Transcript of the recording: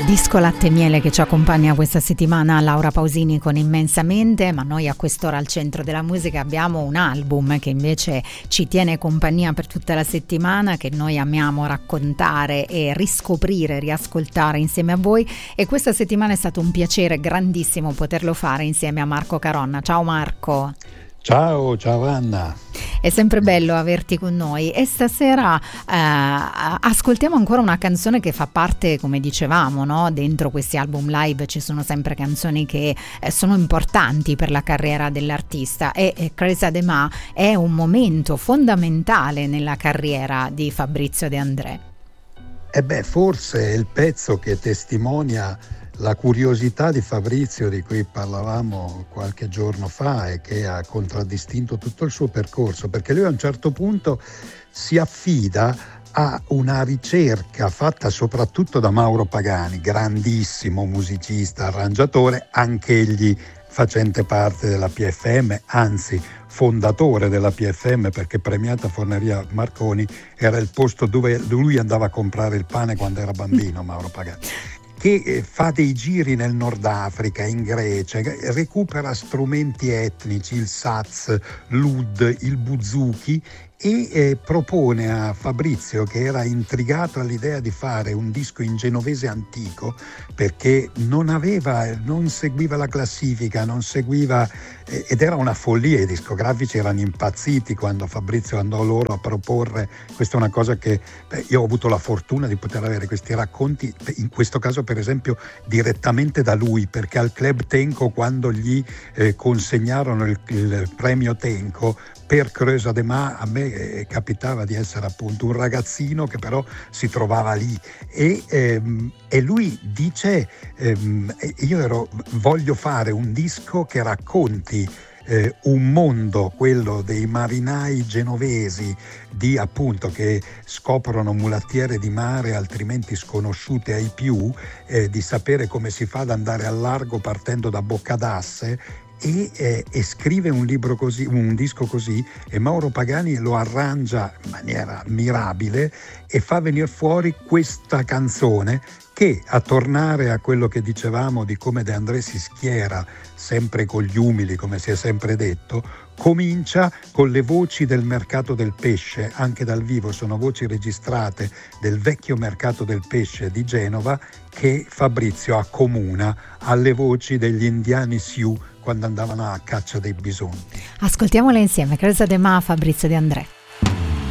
Disco Latte e Miele che ci accompagna questa settimana, Laura Pausini con Immensamente, ma noi a quest'ora al centro della musica abbiamo un album che invece ci tiene compagnia per tutta la settimana, che noi amiamo raccontare e riscoprire, riascoltare insieme a voi, e questa settimana è stato un piacere grandissimo poterlo fare insieme a Marco Caronna. Ciao Marco. Ciao Anna. È sempre bello averti con noi e stasera ascoltiamo ancora una canzone che fa parte, come dicevamo, no? Dentro questi album live ci sono sempre canzoni che sono importanti per la carriera dell'artista, e Cresa de Ma è un momento fondamentale nella carriera di Fabrizio De André. Forse è il pezzo che testimonia la curiosità di Fabrizio, di cui parlavamo qualche giorno fa e che ha contraddistinto tutto il suo percorso, perché lui a un certo punto si affida a una ricerca fatta soprattutto da Mauro Pagani, grandissimo musicista, arrangiatore, anch'egli facente parte della PFM, anzi fondatore della PFM, perché Premiata Forneria Marconi era il posto dove lui andava a comprare il pane quando era bambino, Mauro Pagani, che fa dei giri nel Nord Africa, in Grecia, recupera strumenti etnici, il saz, l'oud, il buzuki, e propone a Fabrizio, che era intrigato all'idea di fare un disco in genovese antico, perché non seguiva la classifica, non seguiva, ed era una follia. I discografici erano impazziti quando Fabrizio andò loro a proporre. Questa è una cosa che io ho avuto la fortuna di poter avere questi racconti, in questo caso per esempio direttamente da lui, perché al Club Tenco, quando gli consegnarono il premio Tenco per Cresa de Ma, a me capitava di essere appunto un ragazzino che però si trovava lì, e lui dice voglio fare un disco che racconti un mondo, quello dei marinai genovesi, di appunto che scoprono mulattiere di mare altrimenti sconosciute ai più, di sapere come si fa ad andare al largo partendo da Boccadasse, e scrive un disco così, e Mauro Pagani lo arrangia in maniera mirabile e fa venire fuori questa canzone che, a tornare a quello che dicevamo di come De André si schiera sempre con gli umili, come si è sempre detto, comincia con le voci del mercato del pesce, anche dal vivo sono voci registrate del vecchio mercato del pesce di Genova, che Fabrizio accomuna alle voci degli indiani Sioux quando andavano a caccia dei bisonti. Ascoltiamole insieme, Cresa de Ma, Fabrizio De André.